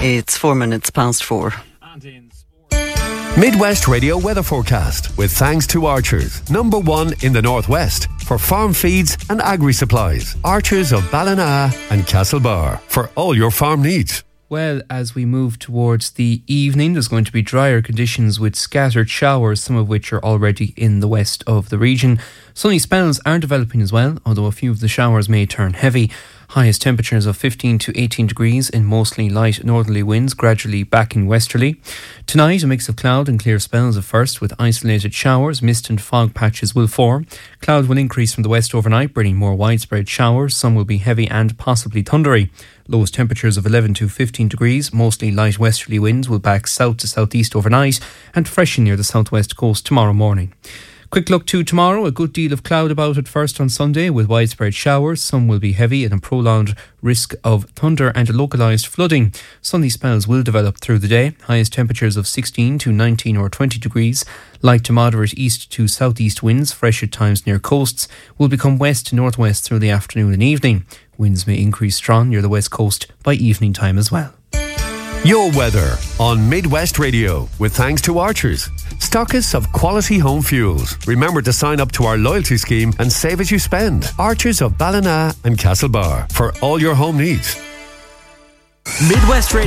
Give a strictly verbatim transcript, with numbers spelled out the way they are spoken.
It's four minutes past four. Midwest Radio weather forecast with thanks to Archers, number one in the northwest for farm feeds and agri supplies. Archers of Ballina and Castlebar for all your farm needs. Well, as we move towards the evening, there's going to be drier conditions with scattered showers, some of which are already in the west of the region. Sunny spells are developing as well, although a few of the showers may turn heavy. Highest temperatures of fifteen to eighteen degrees in mostly light northerly winds, gradually backing westerly. Tonight, a mix of cloud and clear spells at first, with isolated showers. Mist and fog patches will form. Cloud will increase from the west overnight, bringing more widespread showers. Some will be heavy and possibly thundery. Lowest temperatures of eleven to fifteen degrees, mostly light westerly winds will back south to southeast overnight and freshen near the southwest coast tomorrow morning. Quick look to tomorrow, a good deal of cloud about at first on Sunday with widespread showers. Some will be heavy and a prolonged risk of thunder and localised flooding. Sunny spells will develop through the day. Highest temperatures of sixteen to nineteen or twenty degrees. Light to moderate east to southeast winds, fresh at times near coasts, will become west to northwest through the afternoon and evening. Winds may increase strong near the west coast by evening time as well. Your weather on Midwest Radio with thanks to Archers, stockists of quality home fuels. Remember to sign up to our loyalty scheme and save as you spend. Archers of Ballina and Castlebar for all your home needs. Midwest Radio.